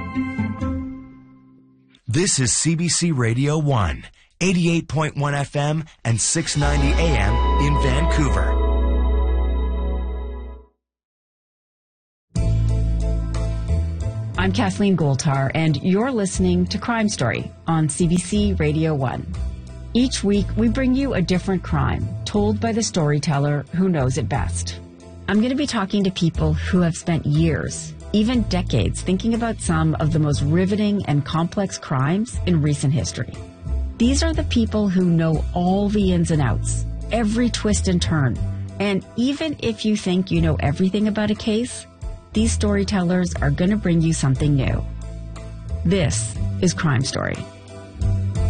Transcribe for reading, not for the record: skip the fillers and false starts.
This is CBC Radio 1, 88.1 FM and 690 AM in Vancouver. I'm Kathleen Goldtar, and you're listening to Crime Story on CBC Radio 1. Each week, we bring you a different crime told by the storyteller who knows it best. I'm going to be talking to people who have spent years, even decades, thinking about some of the most riveting and complex crimes in recent history. These are the people who know all the ins and outs, every twist and turn. And even if you think you know everything about a case, these storytellers are going to bring you something new. This is Crime Story.